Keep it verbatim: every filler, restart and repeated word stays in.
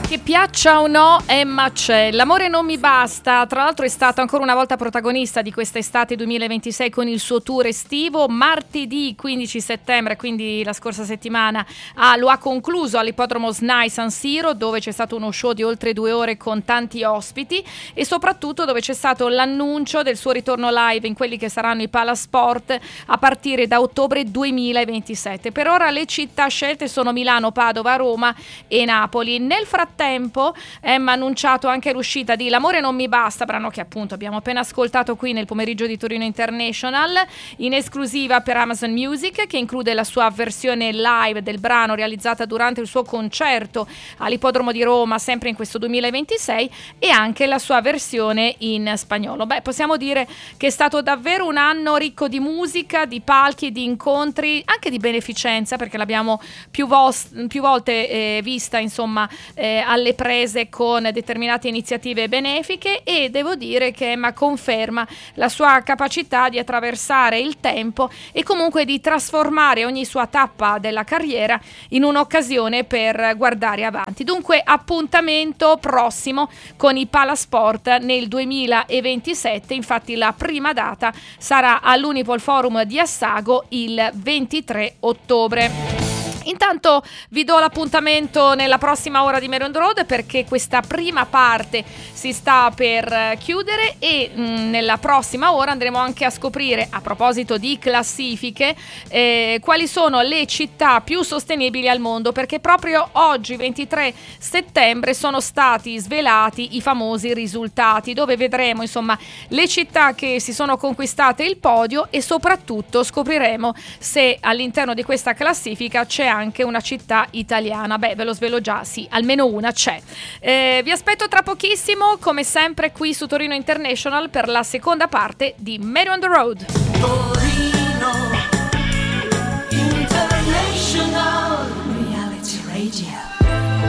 Che piaccia o no, Emma c'è. L'amore non mi basta. Tra l'altro è stato ancora una volta protagonista di questa estate duemilaventisei con il suo tour estivo. Martedì quindici settembre, quindi la scorsa settimana, ah, lo ha concluso all'ippodromo S N A I San Siro, dove c'è stato uno show di oltre due ore con tanti ospiti e soprattutto dove c'è stato l'annuncio del suo ritorno live in quelli che saranno i Palasport a partire da ottobre duemilaventisette. Per ora le città scelte sono Milano, Padova, Roma e Napoli. Nel frattempo tempo Emma ha annunciato anche l'uscita di L'amore non mi basta, brano che appunto abbiamo appena ascoltato qui nel pomeriggio di Torino International, in esclusiva per Amazon Music, che include la sua versione live del brano realizzata durante il suo concerto all'ippodromo di Roma sempre in questo duemilaventisei, e anche la sua versione in spagnolo. Beh, possiamo dire che è stato davvero un anno ricco di musica, di palchi, di incontri, anche di beneficenza, perché l'abbiamo più, vos- più volte eh, vista insomma eh, alle prese con determinate iniziative benefiche, e devo dire che Emma conferma la sua capacità di attraversare il tempo e comunque di trasformare ogni sua tappa della carriera in un'occasione per guardare avanti. Dunque appuntamento prossimo con i Palasport nel duemilaventisette, infatti la prima data sarà all'Unipol Forum di Assago il ventitré ottobre. Intanto vi do l'appuntamento nella prossima ora di Mary on the Road, perché questa prima parte si sta per chiudere e mh, nella prossima ora andremo anche a scoprire, a proposito di classifiche, eh, quali sono le città più sostenibili al mondo, perché proprio oggi ventitré settembre sono stati svelati i famosi risultati, dove vedremo insomma le città che si sono conquistate il podio e soprattutto scopriremo se all'interno di questa classifica c'è anche una città italiana. Beh, ve lo svelo già, sì, almeno una c'è. Eh, vi aspetto tra pochissimo, come sempre, qui su Torino International per la seconda parte di Mary on the Road. Torino.